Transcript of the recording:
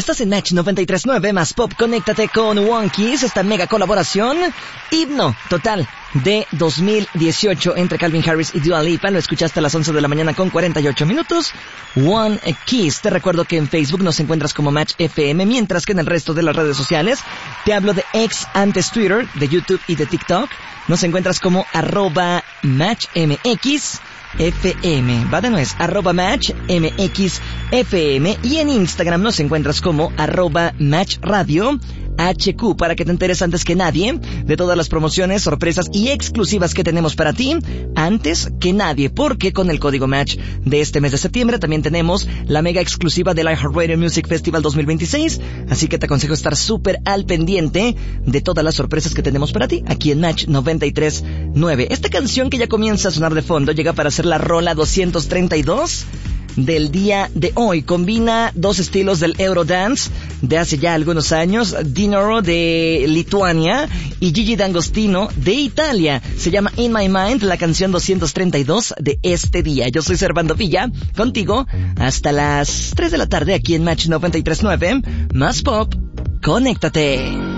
Estás en Match 93.9 más Pop. Conéctate con One Kiss, esta mega colaboración. Himno total de 2018 entre Calvin Harris y Dua Lipa. Lo escuchaste a las 11 de la mañana con 48 minutos. One Kiss. Te recuerdo que en Facebook nos encuentras como Match FM, mientras que en el resto de las redes sociales, te hablo de X antes Twitter, de YouTube y de TikTok, nos encuentras como @MatchMXFM. Va de nuez, @MatchMXFM. Y en Instagram nos encuentras como @MatchRadio HQ, para que te enteres antes que nadie de todas las promociones, sorpresas y exclusivas que tenemos para ti, antes que nadie, porque con el código Match de este mes de septiembre también tenemos la mega exclusiva del iHeartRadio Music Festival 2026, así que te aconsejo estar súper al pendiente de todas las sorpresas que tenemos para ti aquí en Match 93.9. Esta canción que ya comienza a sonar de fondo llega para ser la rola 232 del día de hoy. Combina dos estilos del Eurodance de hace ya algunos años, Dinoro de Lituania y Gigi D'Agostino de Italia. Se llama In My Mind, la canción 232 de este día. Yo soy Servando Villa, contigo hasta las 3 de la tarde aquí en Match 93.9. Más Pop, conéctate.